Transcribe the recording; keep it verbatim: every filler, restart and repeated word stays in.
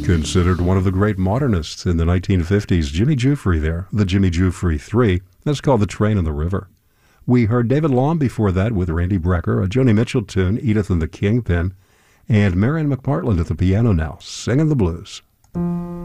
Considered one of the great modernists in the nineteen fifties, Jimmy Giuffre there, the Jimmy Giuffre three. That's called The Train and the River. We heard David Long before that with Randy Brecker, a Joni Mitchell tune, Edith and the Kingpin, and Marian McPartland at the piano now, singing the blues.